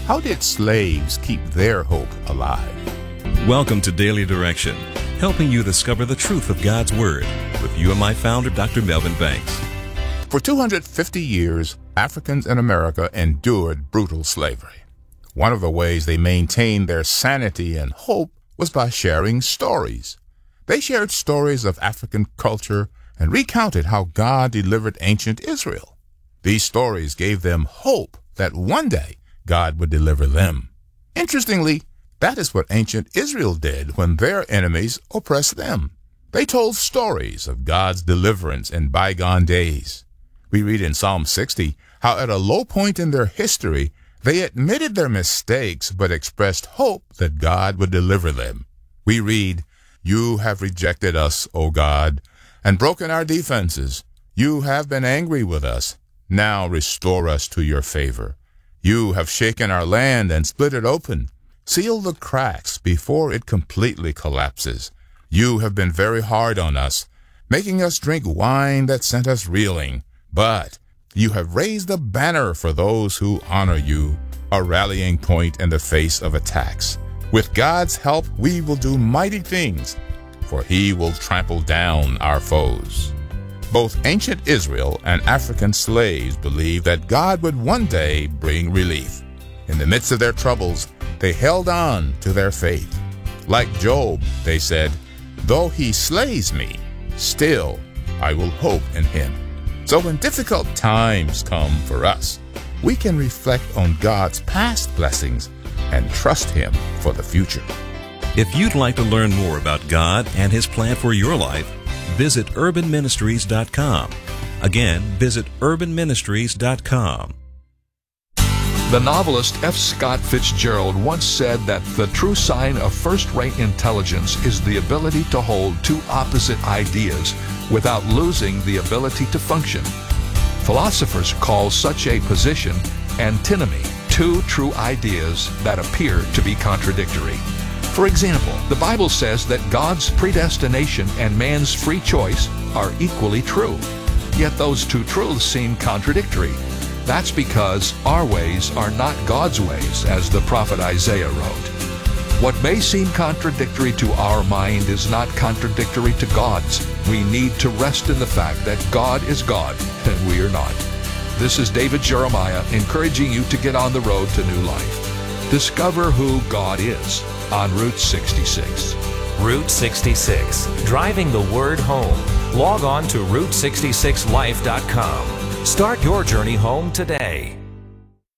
How did slaves keep their hope alive? Welcome to Daily Direction, helping you discover the truth of God's Word with you and my founder, Dr. Melvin Banks. For 250 years, Africans in America endured brutal slavery. One of the ways they maintained their sanity and hope was by sharing stories. They shared stories of African culture and recounted how God delivered ancient Israel. These stories gave them hope that one day God would deliver them. Interestingly, that is what ancient Israel did when their enemies oppressed them. They told stories of God's deliverance in bygone days. We read in Psalm 60 how at a low point in their history, they admitted their mistakes but expressed hope that God would deliver them. We read, "You have rejected us, O God, and broken our defenses. You have been angry with us. Now restore us to your favor. You have shaken our land and split it open. Seal the cracks before it completely collapses. You have been very hard on us, making us drink wine that sent us reeling. But you have raised a banner for those who honor you, a rallying point in the face of attacks. With God's help, we will do mighty things, for he will trample down our foes." Both ancient Israel and African slaves believed that God would one day bring relief. In the midst of their troubles, they held on to their faith. Like Job, they said, "Though he slays me, still I will hope in him." So when difficult times come for us, we can reflect on God's past blessings and trust him for the future. If you'd like to learn more about God and His plan for your life, visit urbanministries.com. Again, visit urbanministries.com. The novelist F. Scott Fitzgerald once said that the true sign of first-rate intelligence is the ability to hold two opposite ideas without losing the ability to function. Philosophers call such a position antinomy, two true ideas that appear to be contradictory. For example, the Bible says that God's predestination and man's free choice are equally true. Yet those two truths seem contradictory. That's because our ways are not God's ways, as the prophet Isaiah wrote. What may seem contradictory to our mind is not contradictory to God's. We need to rest in the fact that God is God and we are not. This is David Jeremiah encouraging you to get on the road to new life. Discover who God is on Route 66. Route 66, driving the word home. Log on to Route66Life.com. Start your journey home today.